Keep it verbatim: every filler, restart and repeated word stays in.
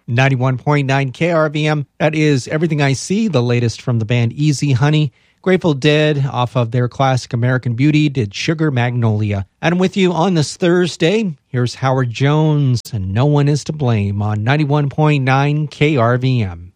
ninety-one point nine K R V M. That is Everything I See, the latest from the band Easy Honey. Grateful Dead, off of their classic American Beauty, did Sugar Magnolia. And with you on this Thursday, here's Howard Jones and No One Is to Blame on ninety-one point nine K R V M.